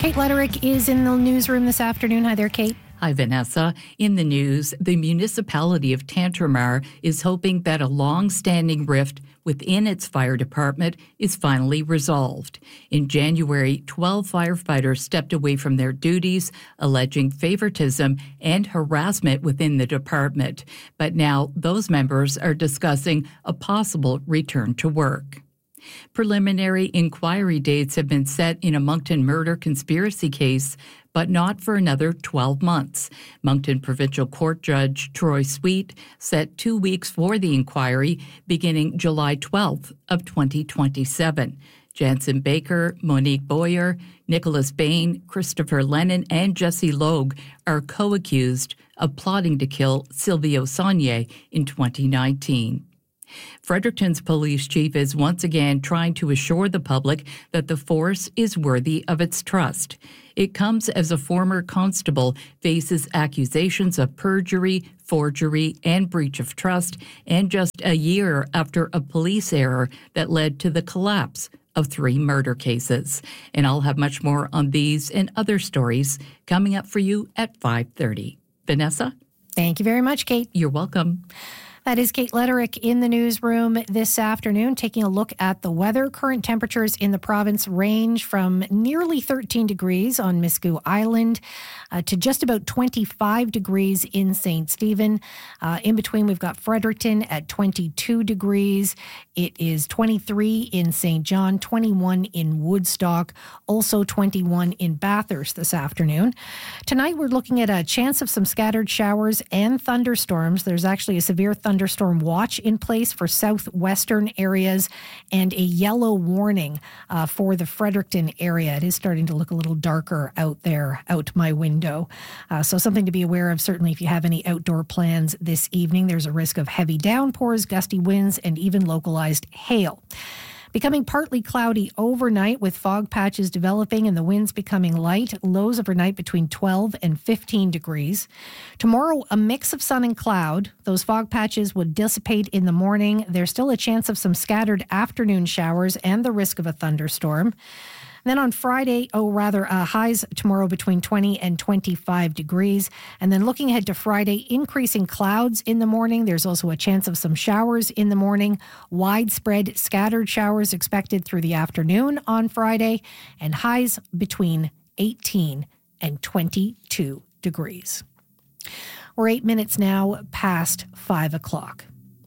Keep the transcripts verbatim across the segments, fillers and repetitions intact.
Kate Letterick is in the newsroom this afternoon. Hi there, Kate. Hi, Vanessa. In the news, the municipality of Tantramar is hoping that a long-standing rift within its fire department is finally resolved. In January, twelve firefighters stepped away from their duties, alleging favoritism and harassment within the department. But now those members are discussing a possible return to work. Preliminary inquiry dates have been set in a Moncton murder conspiracy case, but not for another twelve months. Moncton Provincial Court Judge Troy Sweet set two weeks for the inquiry, beginning July twelfth of twenty twenty-seven. Jansen Baker, Monique Boyer, Nicholas Bain, Christopher Lennon, and Jesse Logue are co-accused of plotting to kill Silvio Saunier in twenty nineteen. Fredericton's police chief is once again trying to assure the public that the force is worthy of its trust. It comes as a former constable faces accusations of perjury, forgery, and breach of trust, and just a year after a police error that led to the collapse of three murder cases. And I'll have much more on these and other stories coming up for you at five thirty. Vanessa? Thank you very much, Kate. You're welcome. That is Kate Letterick in the newsroom this afternoon, taking a look at the weather. Current temperatures in the province range from nearly thirteen degrees on Miscou Island uh, to just about twenty-five degrees in Saint Stephen. Uh, in between, we've got Fredericton at twenty-two degrees. It is twenty-three in Saint John, twenty-one in Woodstock, also twenty-one in Bathurst this afternoon. Tonight, we're looking at a chance of some scattered showers and thunderstorms. There's actually a severe thunderstorm thunderstorm watch in place for southwestern areas and a yellow warning uh, for the Fredericton area. It is starting to look a little darker out there, out my window. Uh, so something to be aware of, certainly if you have any outdoor plans this evening. There's a risk of heavy downpours, gusty winds, and even localized hail. Becoming partly cloudy overnight with fog patches developing and the winds becoming light. Lows overnight between twelve and fifteen degrees. Tomorrow, a mix of sun and cloud. Those fog patches would dissipate in the morning. There's still a chance of some scattered afternoon showers and the risk of a thunderstorm. Then on Friday, oh, rather, uh, highs tomorrow between twenty and twenty-five degrees. And then looking ahead to Friday, increasing clouds in the morning. There's also a chance of some showers in the morning. Widespread scattered showers expected through the afternoon on Friday. And highs between eighteen and twenty-two degrees. We're eight minutes now past five o'clock.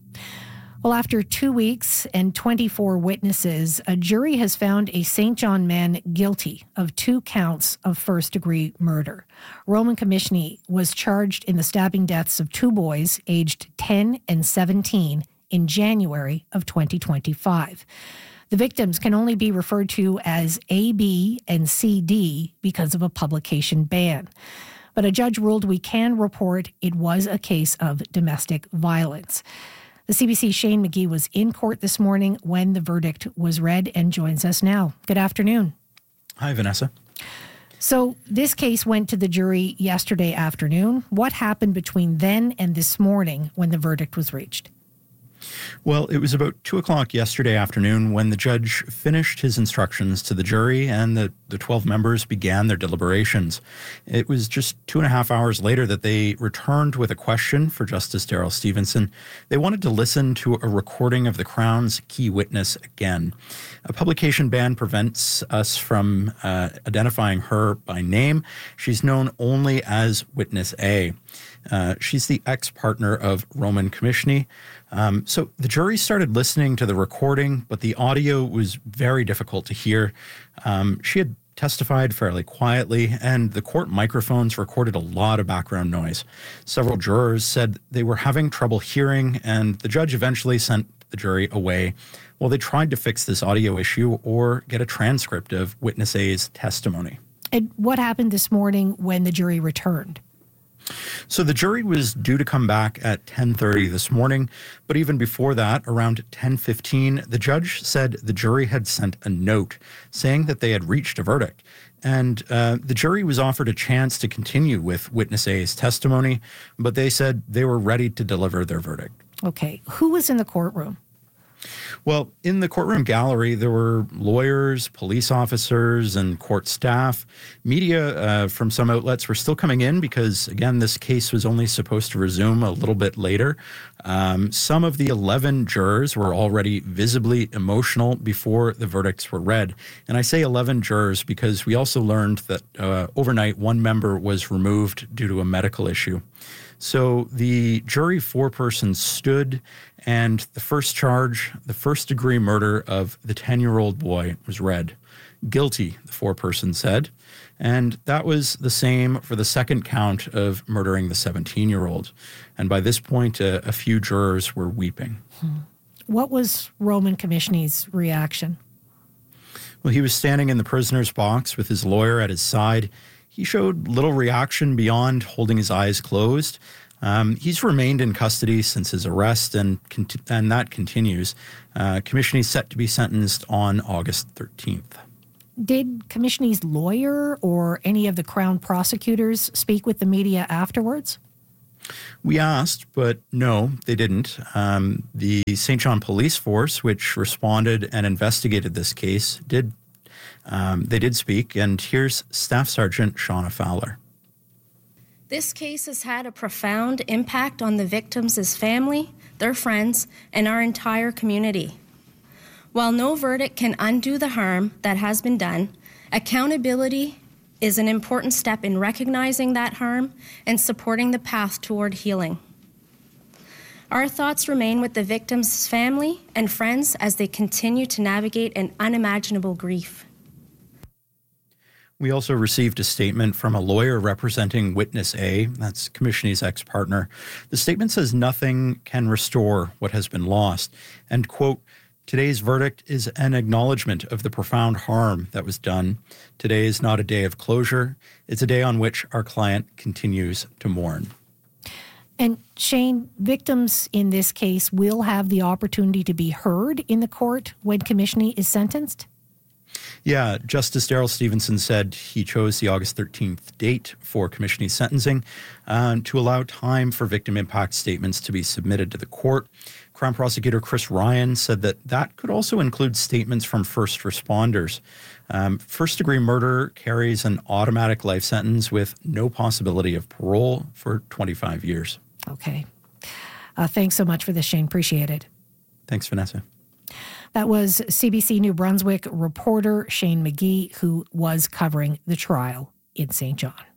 Well, after two weeks and twenty-four witnesses, a jury has found a Saint John man guilty of two counts of first-degree murder. Roman Komishny was charged in the stabbing deaths of two boys aged ten and seventeen in January of twenty twenty-five. The victims can only be referred to as A, B, and C D because of a publication ban. But a judge ruled we can report it was a case of domestic violence. The C B C's Shane McGee was in court this morning when the verdict was read and joins us now. Good afternoon. Hi, Vanessa. So this case went to the jury yesterday afternoon. What happened between then and this morning when the verdict was reached? Well, it was about two o'clock yesterday afternoon when the judge finished his instructions to the jury and the, the twelve members began their deliberations. It was just two and a half hours later that they returned with a question for Justice Daryl Stevenson. They wanted to listen to a recording of the Crown's key witness again. A publication ban prevents us from uh, identifying her by name. She's known only as Witness A. Uh, she's the ex-partner of Roman Komishny. Um, so the jury started listening to the recording, but the audio was very difficult to hear. Um, she had testified fairly quietly, and the court microphones recorded a lot of background noise. Several jurors said they were having trouble hearing, and the judge eventually sent the jury away while they tried to fix this audio issue or get a transcript of Witness A's testimony. And what happened this morning when the jury returned? So the jury was due to come back at ten thirty this morning, but even before that, around ten fifteen, the judge said the jury had sent a note saying that they had reached a verdict. And uh, the jury was offered a chance to continue with Witness A's testimony, but they said they were ready to deliver their verdict. Okay. Who was in the courtroom? Well, in the courtroom gallery, there were lawyers, police officers, and court staff. Media uh, from some outlets were still coming in because, again, this case was only supposed to resume a little bit later. Um, some of the eleven jurors were already visibly emotional before the verdicts were read. And I say eleven jurors because we also learned that uh, overnight one member was removed due to a medical issue. So the jury foreperson stood, and the first charge, the first-degree murder of the ten-year-old boy, was read. Guilty, the foreperson said. And that was the same for the second count of murdering the seventeen-year-old. And by this point, a, a few jurors were weeping. Hmm. What was Roman Komishny's reaction? Well, he was standing in the prisoner's box with his lawyer at his side. He showed little reaction beyond holding his eyes closed. Um, he's remained in custody since his arrest, and cont- and that continues. Uh, Komishny is set to be sentenced on August thirteenth. Did Komishny's lawyer or any of the Crown prosecutors speak with the media afterwards? We asked, but no, they didn't. Um, the Saint John Police Force, which responded and investigated this case, did Um, they did speak, and here's Staff Sergeant Shauna Fowler. This case has had a profound impact on the victims' family, their friends, and our entire community. While no verdict can undo the harm that has been done, accountability is an important step in recognizing that harm and supporting the path toward healing. Our thoughts remain with the victims' family and friends as they continue to navigate an unimaginable grief. We also received a statement from a lawyer representing Witness A, that's Komishny's ex-partner. The statement says nothing can restore what has been lost. And, quote, today's verdict is an acknowledgement of the profound harm that was done. Today is not a day of closure. It's a day on which our client continues to mourn. And Shane, victims in this case will have the opportunity to be heard in the court when Komishny is sentenced? Yeah, Justice Daryl Stevenson said he chose the August thirteenth date for Komishny's sentencing uh, to allow time for victim impact statements to be submitted to the court. Crown Prosecutor Chris Ryan said that that could also include statements from first responders. Um, first-degree murder carries an automatic life sentence with no possibility of parole for twenty-five years. Okay. Uh, thanks so much for this, Shane. Appreciate it. Thanks, Vanessa. That was C B C New Brunswick reporter Shane McGee, who was covering the trial in Saint John.